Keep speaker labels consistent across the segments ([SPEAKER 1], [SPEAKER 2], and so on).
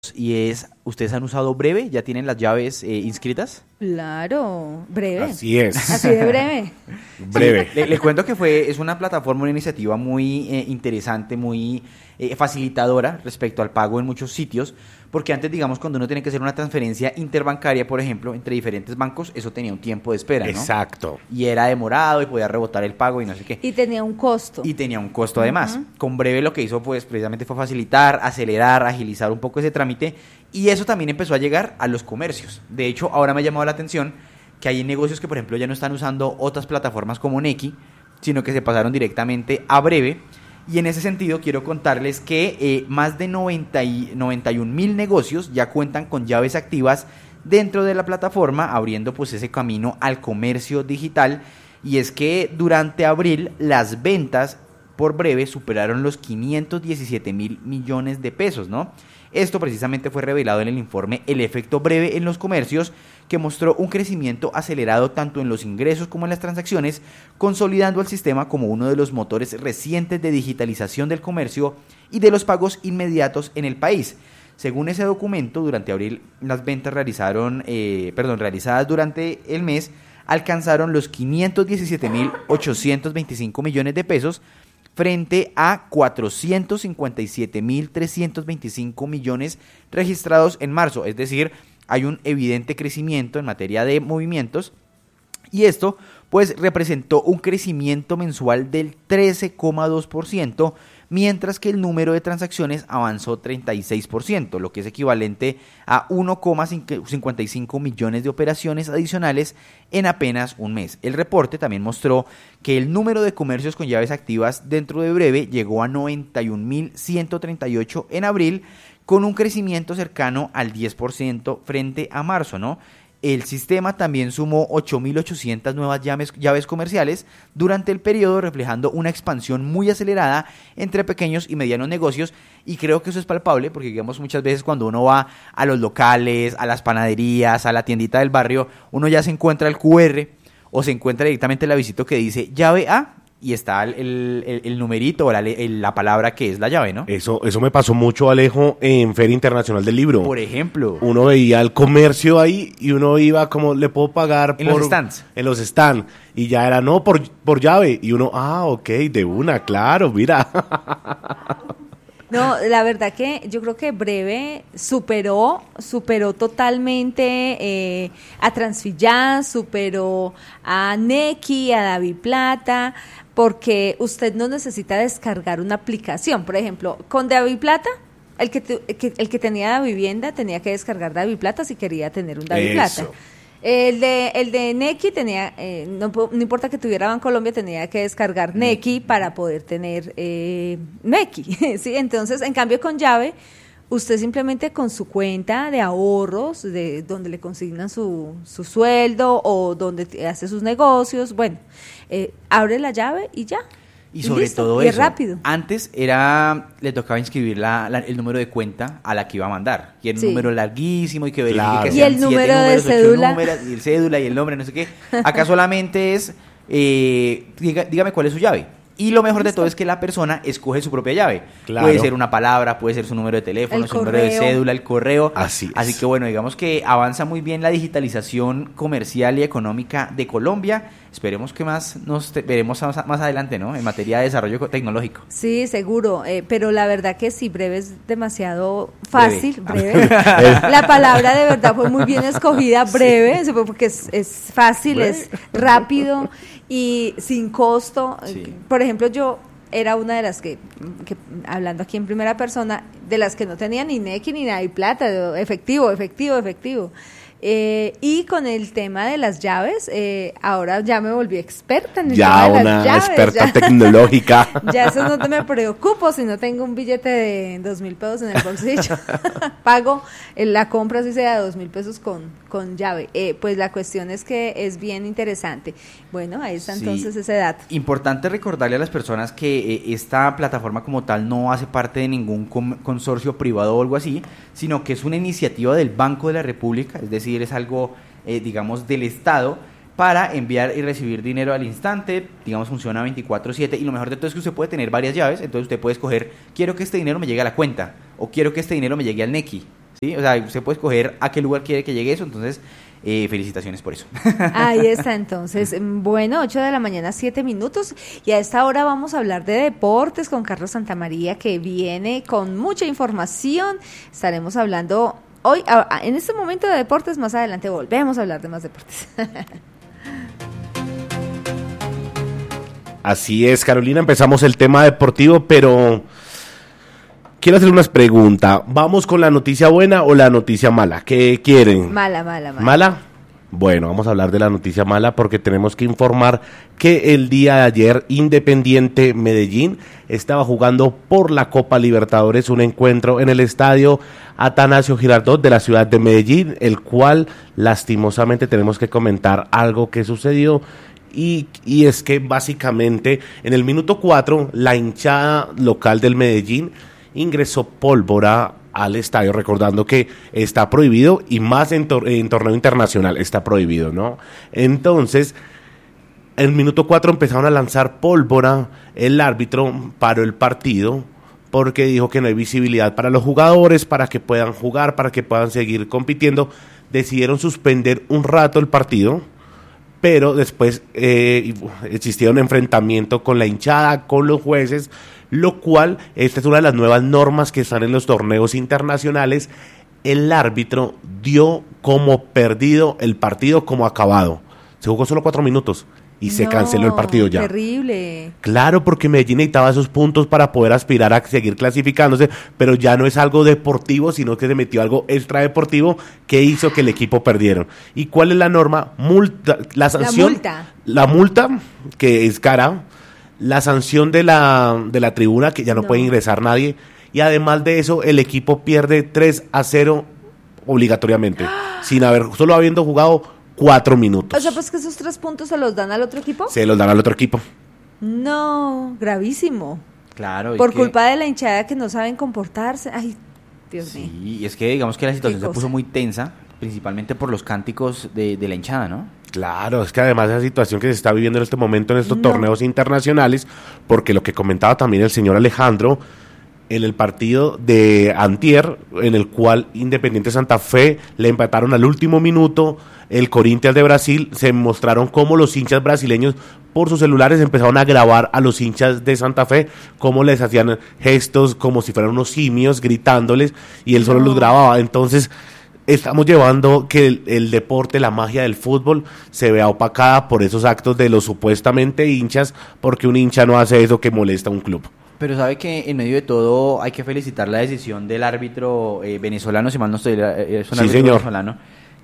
[SPEAKER 1] y es, ¿ustedes han usado Breve? ¿Ya tienen las llaves inscritas?
[SPEAKER 2] Claro, breve.
[SPEAKER 3] Así es.
[SPEAKER 2] Así de breve.
[SPEAKER 3] Breve.
[SPEAKER 1] Les cuento que es una plataforma, una iniciativa muy interesante, muy facilitadora respecto al pago en muchos sitios, porque antes, digamos, cuando uno tiene que hacer una transferencia interbancaria, por ejemplo, entre diferentes bancos, eso tenía un tiempo de espera, ¿no?
[SPEAKER 3] Exacto.
[SPEAKER 1] Y era demorado y podía rebotar el pago y no sé qué.
[SPEAKER 2] Y tenía un costo.
[SPEAKER 1] Y tenía un costo además. Con Breve lo que hizo pues precisamente fue facilitar, acelerar, agilizar un poco ese trámite, y eso también empezó a llegar a los comercios. De hecho, ahora me ha llamado la atención que hay negocios que, por ejemplo, ya no están usando otras plataformas como Nequi, sino que se pasaron directamente a Breve. Y en ese sentido quiero contarles que más de 91,000 negocios ya cuentan con llaves activas dentro de la plataforma, abriendo pues ese camino al comercio digital. Y es que durante abril las ventas por Breve superaron los 517,000 millones de pesos, ¿no? Esto precisamente fue revelado en el informe El efecto Breve en los comercios, que mostró un crecimiento acelerado tanto en los ingresos como en las transacciones, consolidando el sistema como uno de los motores recientes de digitalización del comercio y de los pagos inmediatos en el país. Según ese documento, durante abril las ventas realizadas durante el mes alcanzaron los 517,825 millones de pesos, frente a 457,325 millones registrados en marzo. Es decir, hay un evidente crecimiento en materia de movimientos, y esto pues representó un crecimiento mensual del 13,2%, mientras que el número de transacciones avanzó 36%, lo que es equivalente a 1,55 millones de operaciones adicionales en apenas un mes. El reporte también mostró que el número de comercios con llaves activas dentro de Breve llegó a 91,138 en abril, con un crecimiento cercano al 10% frente a marzo, ¿no? El sistema también sumó 8,800 nuevas llaves comerciales durante el periodo, reflejando una expansión muy acelerada entre pequeños y medianos negocios, y creo que eso es palpable porque, digamos, muchas veces cuando uno va a los locales, a las panaderías, a la tiendita del barrio, uno ya se encuentra el QR o se encuentra directamente el avisito que dice llave A, y está el numerito o la palabra que es la llave, ¿no?
[SPEAKER 3] Eso me pasó mucho, Alejo, en Feria Internacional del Libro.
[SPEAKER 1] Por ejemplo.
[SPEAKER 3] Uno veía el comercio ahí y uno iba como, ¿le puedo pagar
[SPEAKER 1] en los stands?
[SPEAKER 3] En los stands. Y ya era, no, por llave. Y uno, ok, de una, claro, mira.
[SPEAKER 2] No, la verdad que yo creo que Breve superó totalmente a Transfillán, superó a Nequi, a DaviPlata, porque usted no necesita descargar una aplicación. Por ejemplo, con DaviPlata, el que tenía Davivienda tenía que descargar DaviPlata si quería tener un DaviPlata.
[SPEAKER 3] Eso.
[SPEAKER 2] El de Nequi tenía, no importa que tuviera Bancolombia, tenía que descargar Nequi para poder tener Nequi, ¿sí? Entonces, en cambio con llave, usted simplemente con su cuenta de ahorros, de donde le consignan su sueldo o donde hace sus negocios, bueno, abre la llave y ya.
[SPEAKER 1] Y sobre
[SPEAKER 2] listo,
[SPEAKER 1] todo
[SPEAKER 2] y
[SPEAKER 1] eso,
[SPEAKER 2] es rápido.
[SPEAKER 1] Antes le tocaba inscribir el número de cuenta a la que iba a mandar, y era un número larguísimo y que verifique
[SPEAKER 3] Claro.
[SPEAKER 1] que
[SPEAKER 2] Y
[SPEAKER 1] sean
[SPEAKER 2] el
[SPEAKER 1] 7
[SPEAKER 2] número de
[SPEAKER 1] números, 8
[SPEAKER 2] cédula.
[SPEAKER 1] números, y el cédula y el nombre, no sé qué. Acá solamente es, dígame cuál es su llave. Y lo mejor de todo es que la persona escoge su propia llave.
[SPEAKER 3] Claro.
[SPEAKER 1] Puede ser una palabra, puede ser su número de teléfono,
[SPEAKER 2] El
[SPEAKER 1] su número de
[SPEAKER 2] correo.
[SPEAKER 1] cédula, el correo.
[SPEAKER 3] Así
[SPEAKER 1] Así
[SPEAKER 3] es.
[SPEAKER 1] que bueno, digamos que avanza muy bien la digitalización comercial y económica de Colombia. Esperemos que veremos más adelante, ¿no? En materia de desarrollo tecnológico.
[SPEAKER 2] Sí, seguro, pero la verdad que sí, Breve es demasiado fácil, breve. La palabra de verdad fue muy bien escogida, breve, sí. Porque es fácil,
[SPEAKER 3] Breve.
[SPEAKER 2] es rápido y sin costo.
[SPEAKER 1] Sí.
[SPEAKER 2] Por ejemplo, yo era una de las que, hablando aquí en primera persona, de las que no tenía ni Nequi ni DaviPlata, efectivo. Y con el tema de las llaves, ahora ya me volví experta en el
[SPEAKER 3] Ya
[SPEAKER 2] tema de
[SPEAKER 3] una
[SPEAKER 2] las llaves.
[SPEAKER 3] experta tecnológica.
[SPEAKER 2] Ya eso no me preocupo si no tengo un billete de 2,000 pesos en el bolsillo. Pago la compra, así sea de 2,000 pesos con llave. Pues la cuestión es que es bien interesante. Bueno, ahí está entonces ese dato.
[SPEAKER 1] Importante recordarle a las personas que esta plataforma como tal no hace parte de ningún consorcio privado o algo así, sino que es una iniciativa del Banco de la República, es decir, es algo, digamos, del Estado, para enviar y recibir dinero al instante. Digamos, funciona 24/7, y lo mejor de todo es que usted puede tener varias llaves. Entonces usted puede escoger, quiero que este dinero me llegue a la cuenta, o quiero que este dinero me llegue al Nequi, ¿sí? O sea, usted puede escoger a qué lugar quiere que llegue eso, entonces felicitaciones por eso.
[SPEAKER 2] Ahí está, entonces, bueno, 8 de la mañana, 7 minutos, y a esta hora vamos a hablar de deportes con Carlos Santamaría, que viene con mucha información. Estaremos hablando hoy, en este momento, de deportes. Más adelante volvemos a hablar de más deportes.
[SPEAKER 3] Así es, Carolina, empezamos el tema deportivo, pero quiero hacer unas preguntas. ¿Vamos con la noticia buena o la noticia mala? ¿Qué quieren?
[SPEAKER 2] Mala.
[SPEAKER 3] ¿Mala? Bueno, vamos a hablar de la noticia mala porque tenemos que informar que el día de ayer Independiente Medellín estaba jugando por la Copa Libertadores, un encuentro en el estadio Atanasio Girardot de la ciudad de Medellín, el cual lastimosamente tenemos que comentar algo que sucedió. Y es que básicamente en el minuto 4 la hinchada local del Medellín ingresó pólvora al estadio, recordando que está prohibido y más en torneo internacional está prohibido, ¿no? Entonces, en el minuto 4 empezaron a lanzar pólvora, el árbitro paró el partido porque dijo que no hay visibilidad para los jugadores, para que puedan jugar, para que puedan seguir compitiendo. Decidieron suspender un rato el partido, pero después existió un enfrentamiento con la hinchada, con los jueces, lo cual, esta es una de las nuevas normas que están en los torneos internacionales. El árbitro dio como perdido el partido, como acabado. Se jugó solo 4 minutos y se canceló el partido ya.
[SPEAKER 2] Terrible. Claro,
[SPEAKER 3] porque Medellín necesitaba esos puntos para poder aspirar a seguir clasificándose, pero ya no es algo deportivo, sino que se metió algo extradeportivo que hizo que el equipo perdiera. ¿Y cuál es la norma? La sanción. La multa, que es cara. La sanción de la tribuna, que ya no puede ingresar nadie. Y además de eso, el equipo pierde 3-0 obligatoriamente, solo habiendo jugado 4 minutos.
[SPEAKER 2] O sea, pues que esos 3 puntos se los dan al otro equipo.
[SPEAKER 3] Se los dan al otro equipo.
[SPEAKER 2] No, gravísimo.
[SPEAKER 1] Claro.
[SPEAKER 2] Por culpa de la hinchada que no saben comportarse. Ay, Dios mío.
[SPEAKER 1] Sí, y es que digamos que la situación se puso muy tensa, principalmente por los cánticos de la hinchada, ¿no?
[SPEAKER 3] Claro, es que además de la situación que se está viviendo en este momento en estos torneos internacionales, porque lo que comentaba también el señor Alejandro, en el partido de antier, en el cual Independiente Santa Fe le empataron al último minuto, el Corinthians de Brasil, se mostraron cómo los hinchas brasileños por sus celulares empezaron a grabar a los hinchas de Santa Fe, cómo les hacían gestos como si fueran unos simios gritándoles, y él solo los grababa. Entonces estamos llevando que el deporte, la magia del fútbol se vea opacada por esos actos de los supuestamente hinchas, porque un hincha no hace eso que molesta a un club.
[SPEAKER 1] Pero sabe que en medio de todo hay que felicitar la decisión del árbitro venezolano, si mal no estoy, es un árbitro venezolano,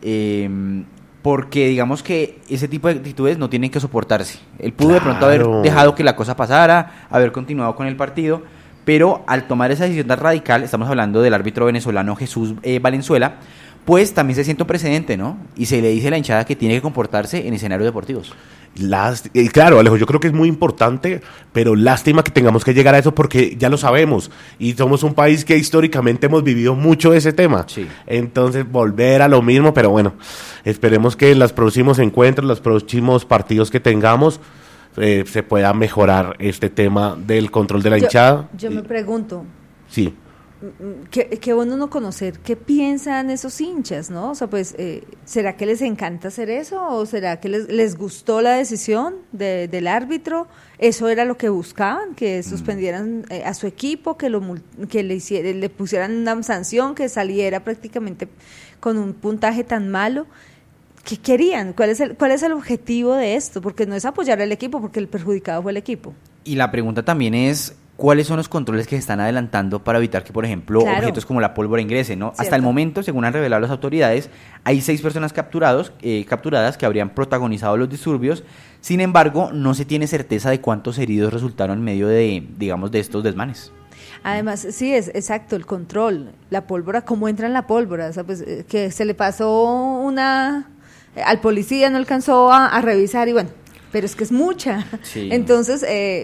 [SPEAKER 1] porque digamos que ese tipo de actitudes no tienen que soportarse. Él pudo de pronto haber dejado que la cosa pasara, haber continuado con el partido, pero al tomar esa decisión tan radical, estamos hablando del árbitro venezolano Jesús Valenzuela, pues también se siente un precedente, ¿no? Y se le dice a la hinchada que tiene que comportarse en escenarios deportivos.
[SPEAKER 3] Claro, Alejo, yo creo que es muy importante, pero lástima que tengamos que llegar a eso porque ya lo sabemos y somos un país que históricamente hemos vivido mucho ese tema.
[SPEAKER 1] Sí.
[SPEAKER 3] Entonces, volver a lo mismo, pero bueno, esperemos que en los próximos encuentros, los próximos partidos que tengamos, se pueda mejorar este tema del control de la hinchada.
[SPEAKER 2] Yo me pregunto.
[SPEAKER 3] Sí.
[SPEAKER 2] Qué bueno no conocer qué piensan esos hinchas, ¿no? O sea, pues, ¿será que les encanta hacer eso? ¿O será que les gustó la decisión del árbitro? ¿Eso era lo que buscaban? ¿Que suspendieran a su equipo? ¿Que le pusieran una sanción? ¿Que saliera prácticamente con un puntaje tan malo? ¿Qué querían? ¿Cuál es el objetivo de esto? Porque no es apoyar al equipo, porque el perjudicado fue el equipo.
[SPEAKER 1] Y la pregunta también es, ¿cuáles son los controles que se están adelantando para evitar que, por ejemplo, objetos como la pólvora ingresen, ¿no? Hasta el momento, según han revelado las autoridades, hay 6 personas capturadas que habrían protagonizado los disturbios. Sin embargo, no se tiene certeza de cuántos heridos resultaron en medio de estos desmanes.
[SPEAKER 2] Además, sí, es exacto, el control, la pólvora, ¿cómo entra en la pólvora? O sea, pues, que se le pasó al policía, no alcanzó a revisar y bueno, pero es que es mucha.
[SPEAKER 1] Sí.
[SPEAKER 2] Entonces,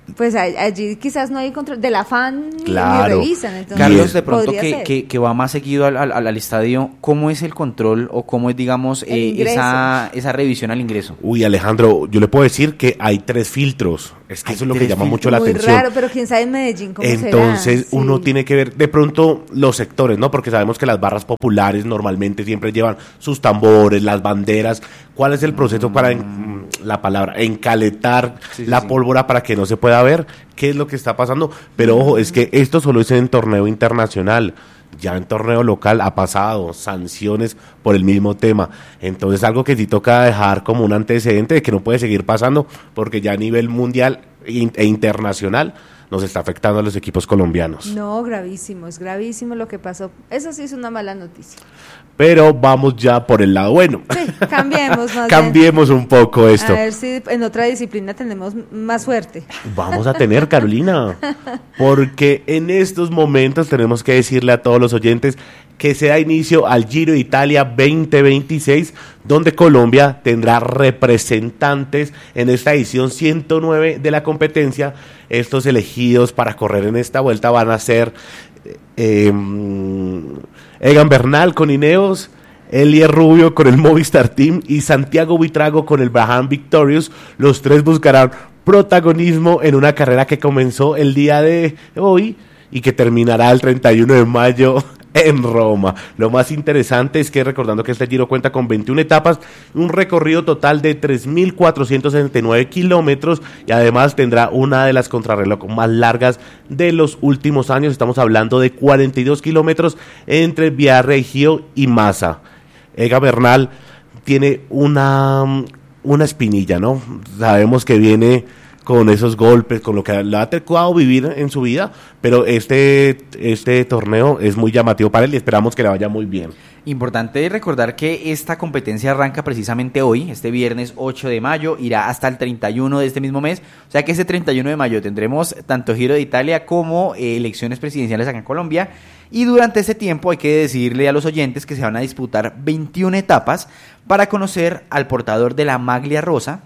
[SPEAKER 2] pues allí quizás no hay control del afán
[SPEAKER 3] Claro.
[SPEAKER 2] ni revisan. Entonces,
[SPEAKER 1] Carlos, de pronto
[SPEAKER 2] podría ser.
[SPEAKER 1] que va más seguido al estadio, ¿cómo es el control o cómo es, digamos,
[SPEAKER 2] El ingreso.
[SPEAKER 1] esa revisión al ingreso?
[SPEAKER 3] Uy, Alejandro, yo le puedo decir que hay 3 filtros. Es que
[SPEAKER 1] Hay
[SPEAKER 3] eso es lo que
[SPEAKER 1] 3
[SPEAKER 3] llama
[SPEAKER 1] filtros.
[SPEAKER 3] mucho la
[SPEAKER 2] Muy
[SPEAKER 3] atención.
[SPEAKER 2] raro, pero quién sabe en Medellín cómo
[SPEAKER 3] Entonces
[SPEAKER 2] será.
[SPEAKER 3] uno
[SPEAKER 2] Sí.
[SPEAKER 3] tiene que ver de pronto los sectores, ¿no? Porque sabemos que las barras populares normalmente siempre llevan sus tambores, las banderas. ¿Cuál es el proceso para la palabra encaletar
[SPEAKER 1] Sí,
[SPEAKER 3] la
[SPEAKER 1] sí.
[SPEAKER 3] pólvora para que no se pueda ver qué es lo que está pasando? Pero ojo, es que esto solo es en torneo internacional. Ya en torneo local ha pasado sanciones por el mismo tema. Entonces algo que sí toca dejar como un antecedente de que no puede seguir pasando porque ya a nivel mundial e internacional nos está afectando a los equipos colombianos.
[SPEAKER 2] No, gravísimo, es gravísimo lo que pasó. Eso sí es una mala noticia.
[SPEAKER 3] Pero vamos ya por el lado bueno.
[SPEAKER 2] Sí, cambiemos más bien.
[SPEAKER 3] Cambiemos un poco esto.
[SPEAKER 2] A ver si en otra disciplina tenemos más suerte.
[SPEAKER 3] Vamos a tener, Carolina, porque en estos momentos tenemos que decirle a todos los oyentes que se da inicio al Giro de Italia 2026, donde Colombia tendrá representantes en esta edición 109 de la competencia. Estos elegidos para correr en esta vuelta van a ser Egan Bernal con Ineos, Elier Rubio con el Movistar Team y Santiago Buitrago con el Brabham Victorious. Los 3 buscarán protagonismo en una carrera que comenzó el día de hoy y que terminará el 31 de mayo en Roma. Lo más interesante es que, recordando que este Giro cuenta con 21 etapas, un recorrido total de 3.469 kilómetros y además tendrá una de las contrarreloj más largas de los últimos años. Estamos hablando de 42 kilómetros entre Viareggio y Massa. Egan Bernal tiene una espinilla, ¿no? Sabemos que viene con esos golpes, con lo que le ha tocado vivir en su vida, pero este torneo es muy llamativo para él y esperamos que le vaya muy bien.
[SPEAKER 1] Importante recordar que esta competencia arranca precisamente hoy, este viernes 8 de mayo, irá hasta el 31 de este mismo mes, o sea que ese 31 de mayo tendremos tanto Giro de Italia como elecciones presidenciales acá en Colombia, y durante ese tiempo hay que decirle a los oyentes que se van a disputar 21 etapas para conocer al portador de la maglia rosa.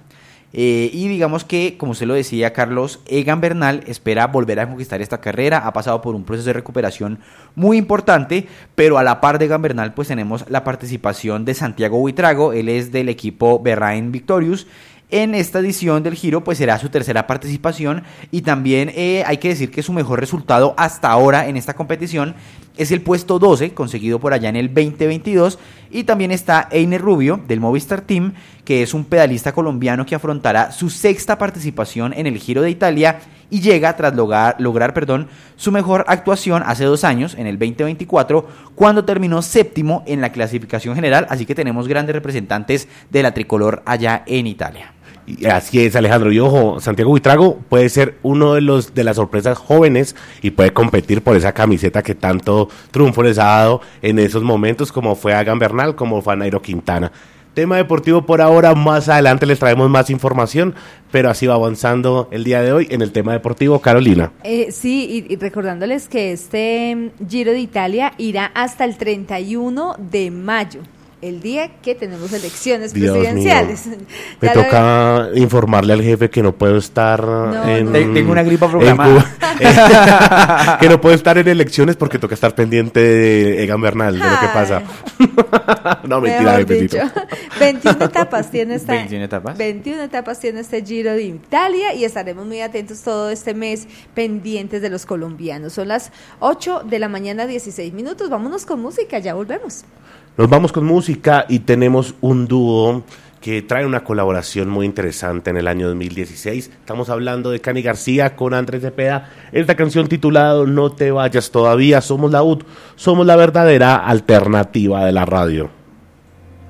[SPEAKER 1] Y digamos que, como usted lo decía, Carlos, Egan Bernal espera volver a conquistar esta carrera, ha pasado por un proceso de recuperación muy importante, pero a la par de Egan Bernal pues tenemos la participación de Santiago Buitrago, él es del equipo Brabham Victorious. En esta edición del Giro pues será su tercera participación y también hay que decir que su mejor resultado hasta ahora en esta competición es el puesto 12 conseguido por allá en el 2022, y también está Einer Rubio del Movistar Team, que es un pedalista colombiano que afrontará su sexta participación en el Giro de Italia y llega tras lograr su mejor actuación hace 2 años, en el 2024, cuando terminó séptimo en la clasificación general, así que tenemos grandes representantes de la tricolor allá en Italia.
[SPEAKER 3] Y así es, Alejandro, y ojo, Santiago Buitrago puede ser uno de las sorpresas jóvenes y puede competir por esa camiseta que tanto triunfo les ha dado en esos momentos, como fue Egan Bernal, como fue Nairo Quintana. Tema deportivo por ahora, más adelante les traemos más información, pero así va avanzando el día de hoy en el tema deportivo, Carolina.
[SPEAKER 2] Sí, y recordándoles que este Giro de Italia irá hasta el 31 de mayo. El día que tenemos elecciones
[SPEAKER 3] Dios
[SPEAKER 2] presidenciales.
[SPEAKER 3] mío. Me toca informarle al jefe que no puedo estar
[SPEAKER 1] Tengo una gripa programada.
[SPEAKER 3] Que no puedo estar en elecciones porque toca estar pendiente de Egan Bernal, de lo que pasa. No, mentira, jefecito.
[SPEAKER 2] 21 etapas tiene
[SPEAKER 1] 21 etapas.
[SPEAKER 2] 21 etapas tiene este Giro de Italia y estaremos muy atentos todo este mes pendientes de los colombianos. Son las 8 de la mañana, 16 minutos. Vámonos con música, ya volvemos.
[SPEAKER 3] Nos vamos con música y tenemos un dúo que trae una colaboración muy interesante en el año 2016. Estamos hablando de Cani García con Andrés Cepeda. Esta canción titulada No te vayas todavía, somos la UT, somos la verdadera alternativa de la radio.